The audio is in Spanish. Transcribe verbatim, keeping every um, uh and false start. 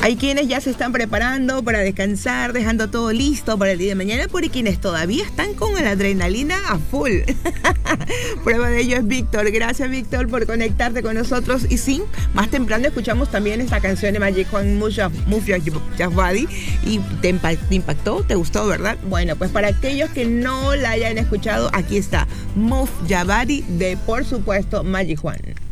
Hay quienes ya se están preparando para descansar, dejando todo listo para el día de mañana, por quienes todavía están con la adrenalina a full. Prueba de ello es Víctor. Gracias, Víctor, por conectarte con nosotros. Y sí, más temprano escuchamos también esta canción de Magic Juan Mufia Jabadi y te, te impactó, te gustó, ¿verdad? Bueno, pues para aquellos que no la hayan escuchado, aquí está Muf Jabadi de, por supuesto, Magic Juan.